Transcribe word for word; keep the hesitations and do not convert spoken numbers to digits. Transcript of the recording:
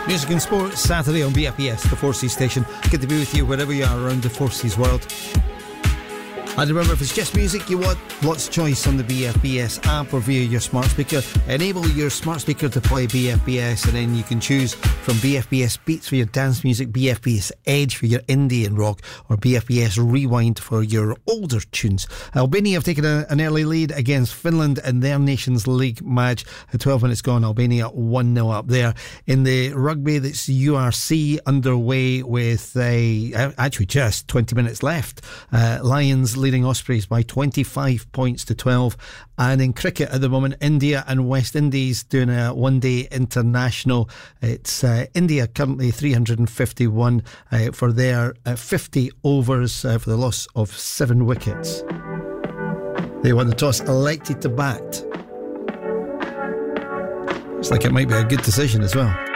Music and Sports Saturday on B F B S, the Four Seas station. Good to be with you wherever you are around the Four Seas world. And remember, if it's just music you want, lots of choice on the B F B S app or via your smart speaker. Enable your smart speaker to play B F B S, and then you can choose from B F B S Beats for your dance music, B F B S Edge for your indie and rock, or B F B S Rewind for your older tunes. Albania have taken a, an early lead against Finland in their Nations League match. At twelve minutes gone, Albania one nil up there. In the rugby, that's U R C underway with uh, actually just twenty minutes left. Uh, Lions leading Ospreys by twenty-five points to twelve. And in cricket at the moment, India and West Indies doing a one-day international. It's uh, India currently three hundred fifty-one uh, for their uh, fifty overs uh, for the loss of seven wickets. They won the toss, elected to bat. Looks like it might be a good decision as well.